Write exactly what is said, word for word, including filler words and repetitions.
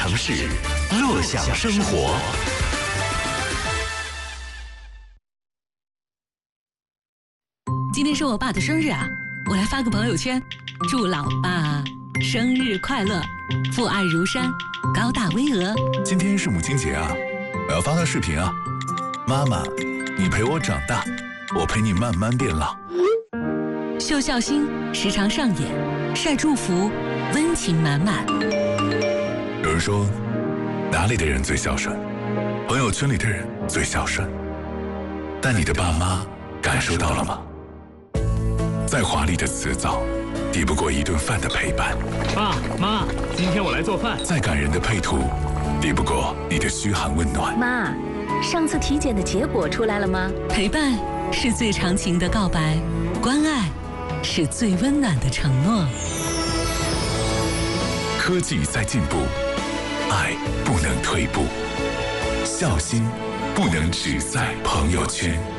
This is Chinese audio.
城市，乐享生活。 今天是我爸的生日啊，我来发个朋友圈，祝老爸生日快乐，父爱如山，高大巍峨。 今天是母亲节啊，我要发个视频啊。妈妈，你陪我长大，我陪你慢慢变老。 秀孝心时常上演，晒祝福，温情满满。 有人说，哪里的人最孝顺？朋友圈里的人最孝顺。但你的爸妈感受到了吗？再华丽的辞藻，抵不过一顿饭的陪伴。 爸妈，今天我来做饭。 再感人的配图，抵不过你的嘘寒问暖。 妈，上次体检的结果出来了吗？ 陪伴是最长情的告白，关爱是最温暖的承诺。 科技在进步，爱不能退步，孝心不能只在朋友圈。